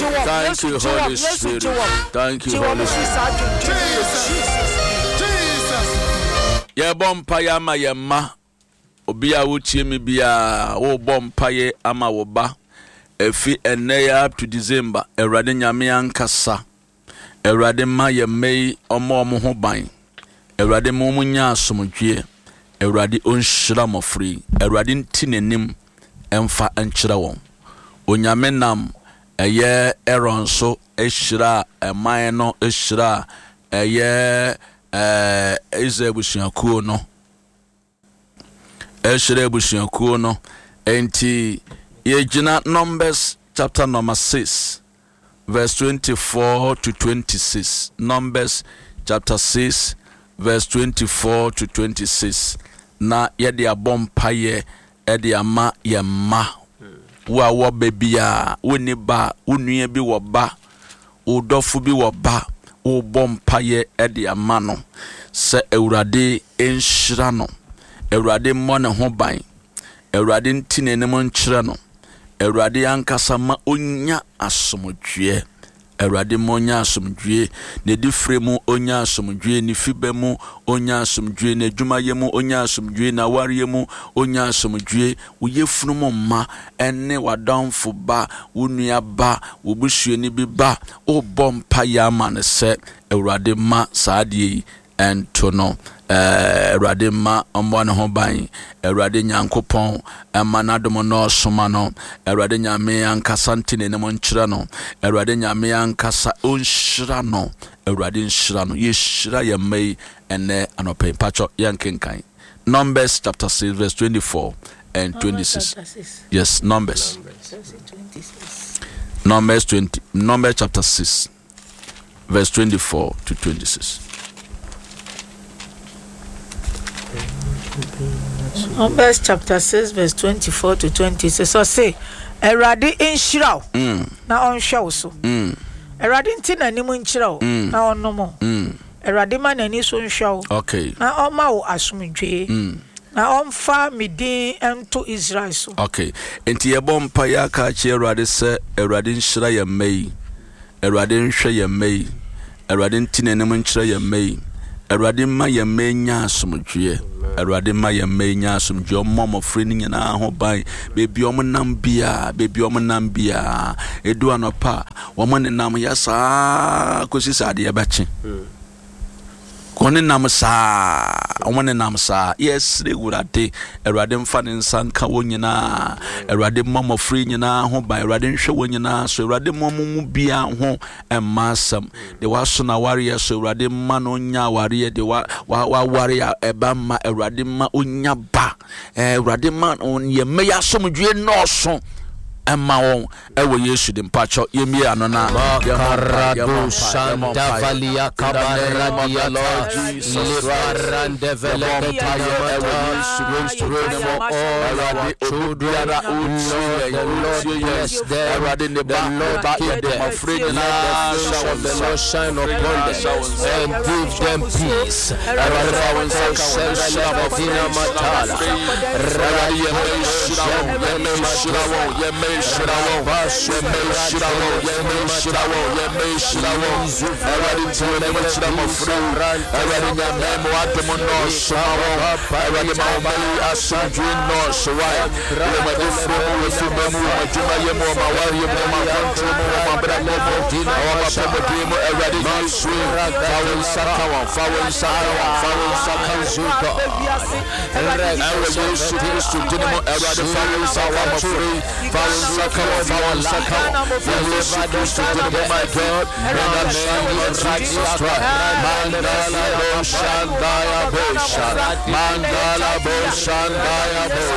Thank you, Holy Spirit. Thank you, Holy Spirit. Jesus. Yeah, bompire ama yema. Obia wuchie mi bia wo bompaye ama wo ba. Efi ene up to December. Erade nyame ankasa. Erade ma ye mei omo ho ban. Erade mo munya asomdwe. Erade onhyira mofri. Erade ntinenim emfa enkyira won. Onyame nam eye Aaron so ehyira eman no ehyira eye Ezebusiakuo no. Ehyira ebusiakuo no. Enti yegina Numbers chapter number 6 verse 24 to 26. Numbers chapter 6 verse 24 to 26. Na yedi abompaye edi ama yemma wa wo bebia woni ba wonua bi wo ba udofo bi wo ba wo bompaye edi ama no se Ewurade enhyira no, Ewurade mmɔ ne ho ban, Ewurade ntine ne mo nkyerɛ no, Ewurade ankasa ma onya asomdwe. Ewurade mo onya asomdwe, ne difre mu onya asomdwe, ne fibe mu onya asomdwe, ne dwumaye mu onya asomdwe, na wariye mu onya asomdwe. Wo yefunu mo ma ene wadamfo ba, wo nua ba, wo busuani bi ba, o bompa ya ma ne se Ewurade ma saadie ento no. Ewurade ma ombo ne ho ban, Ewurade Nyankopɔn emanadom no soma no, Ewurade nyame ankasa ntine ne mo nkyira no, Ewurade nyame ankasa onhyira no, Ewurade nhyira no, yeshira ye mai ene anope pacho yankenkan. Numbers chapter 6 verse 24 and 26. Yes, Numbers. Numbers chapter 6 verse 24 to 26. Numbers chapter 6 verse 24 to 26. So say Erade enhyira na onhwe so. Erade ntina ni mu nkyira na onnomo. Erade ma nani so nhwe. Okay. Na oma wo asomdwe. Na omfa midin ento Israel so. Okay. Enti ye bompa ya ka che Erade se Erade nhyira ye mai. Erade nhwe ye mai. Erade ntina ni mu nkyira ye mai. Erade ma ye menya asomdwe. Erade ma ye menya asomdwe omo free ni nyina ho ban bebi omo nam bia edu anopa womo ne nam ya saa kosi sade ye bachi kone nam saa womo ne nam saa yes Ewurade Erade mfa ne nsanka wo nyina Erade momo free nyina ho ban Erade nhwe wo nyina so Erade momo mu bia ho emasam de waso na ware so Erade ma no nya ware de wa ware eba ma Erade ma onya ba Erade ma on ye meya somdwe no so Emma won ewo Yesu de mpacho yemi anona Makarado Santa Valia Kabaradia Lord Jesus Rande Veleta children the Lord bless them the Lord keep them afraid the Lord shine upon them and give them peace Shirawo, my God, Mandala Boshandaya Bosha, Mandala Boshandaya Bosha.